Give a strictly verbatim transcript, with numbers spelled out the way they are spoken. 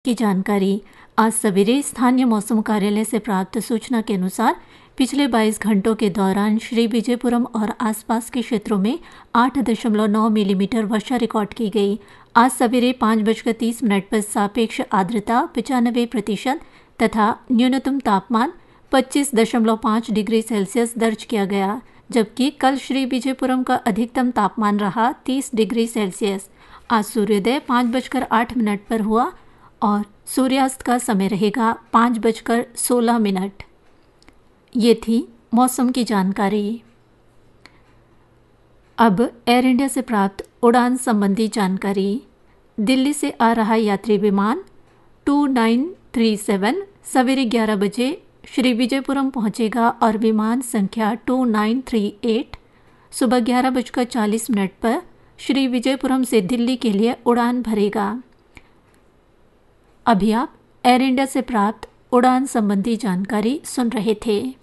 की जानकारी। आज सवेरे स्थानीय मौसम कार्यालय से प्राप्त सूचना के अनुसार पिछले बाईस घंटों के दौरान श्री विजयपुरम और आसपास के क्षेत्रों में आठ दशमलव नौ मिलीमीटर वर्षा रिकॉर्ड की गई। आज सवेरे पाँच बजकर तीस मिनट पर सापेक्ष आर्द्रता पचानवे प्रतिशत तथा न्यूनतम तापमान पच्चीस दशमलव पाँच डिग्री सेल्सियस दर्ज किया गया, जबकि कल श्री विजयपुरम का अधिकतम तापमान रहा तीस डिग्री सेल्सियस। आज सूर्योदय पाँच बजकर आठ मिनट पर हुआ और सूर्यास्त का समय रहेगा पाँच बजकर सोलह मिनट। ये थी मौसम की जानकारी। अब एयर इंडिया से प्राप्त उड़ान संबंधी जानकारी। दिल्ली से आ रहा यात्री विमान टू नाइन थ्री सेवन सवेरे ग्यारह बजे श्री विजयपुरम पहुंचेगा और विमान संख्या टू नाइन थ्री एट सुबह ग्यारह बजकर चालीस मिनट पर श्री विजयपुरम से दिल्ली के लिए उड़ान भरेगा। अभी आप एयर इंडिया से प्राप्त उड़ान संबंधी जानकारी सुन रहे थे।